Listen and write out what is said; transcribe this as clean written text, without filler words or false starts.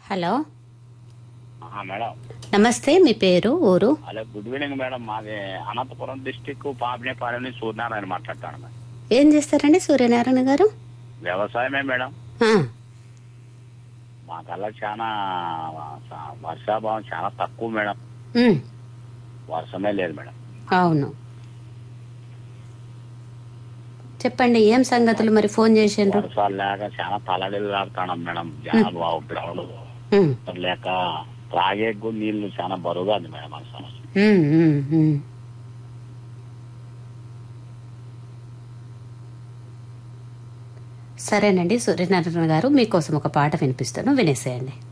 Hello, madam నమస్తే. మీ పేరు, ఊరు? Hello, good evening madam. మాది అనంతపురం డిస్టిక్ పాపినేపాలెం నుంచి సూర్యనారాయణ మాట్లాడతాను మేడం. ఏం చేస్తారండి సూర్యనారాయణ గారు? వ్యవసాయమే మేడం. ఆ, మాకల్లా చాలా వర్షాభావం చాలా తక్కువ మేడం. ఉమ్, వర్షమే లేదు మేడం. అవును. చెప్పండి, ఏం సంగతులు? మరి ఫోన్ చేసిండ్రు? వర్షాలు లేక చాలా తలడిల్లాడుతున్నాం మేడం. జనాలు గ్రౌండ్ ఉమ్, లేక త్రాగే నీళ్లు చాలా బరువుగా ఉంది మేడం మన సమస్య. ఉమ్, ఉమ్, ఉమ్. సరేనండి సూర్యనారాయణ గారు, మీకోసం ఒక పాట వినిపిస్తాను, వినేసేయండి.